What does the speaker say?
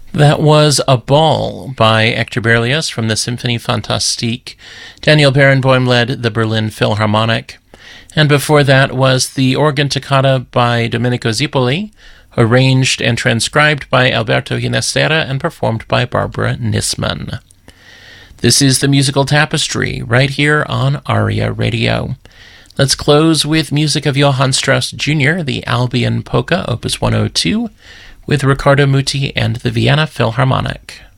That was A Ball by Hector Berlioz from the Symphonie Fantastique. Daniel Barenboim led the Berlin Philharmonic. And before that was the Organ Toccata by Domenico Zipoli, arranged and transcribed by Alberto Ginastera and performed by Barbara Nisman. This is the Musical Tapestry, right here on ARIA Radio. Let's close with music of Johann Strauss Jr., the Albion Polka, Opus 102, with Riccardo Muti and the Vienna Philharmonic.